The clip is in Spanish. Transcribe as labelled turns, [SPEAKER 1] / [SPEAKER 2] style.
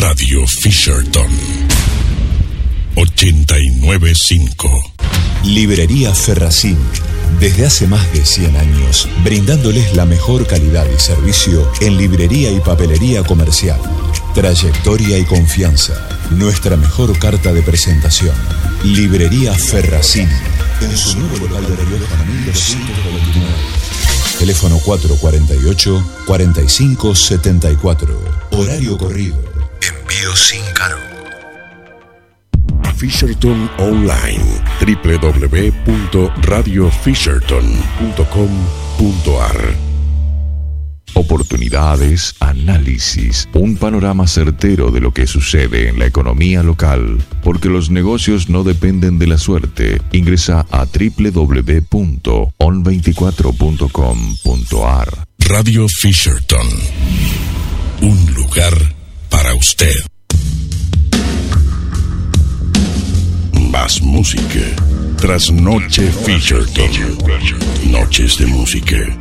[SPEAKER 1] Radio Fisherton 895.
[SPEAKER 2] Librería Ferracín. Desde hace más de 100 años, brindándoles la mejor calidad y servicio en librería y papelería comercial. Trayectoria y confianza. Nuestra mejor carta de presentación. Librería Ferracín. En su nuevo local de Rioja 1229. Teléfono 448-4574. Horario corrido. Envío sin cargo.
[SPEAKER 1] Fisherton Online, www.radiofisherton.com.ar.
[SPEAKER 3] Oportunidades, análisis, un panorama certero de lo que sucede en la economía local, porque los negocios no dependen de la suerte. Ingresa a www.on24.com.ar.
[SPEAKER 1] Radio Fisherton, un lugar para usted. Más música. Trasnoche Fisherton. Noches de música.